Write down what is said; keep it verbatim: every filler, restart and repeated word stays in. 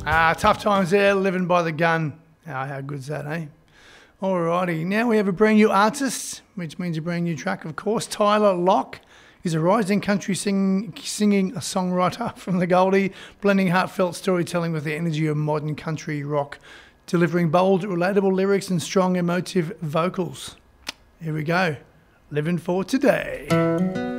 Ah, tough times there, living by the gun. Oh, how good's that, eh? Alrighty, now we have a brand new artist, which means a brand new track, of course. Tyler Locke is a rising country sing, singing songwriter from the Goldie, blending heartfelt storytelling with the energy of modern country rock, delivering bold, relatable lyrics and strong emotive vocals. Here we go. Living for Today.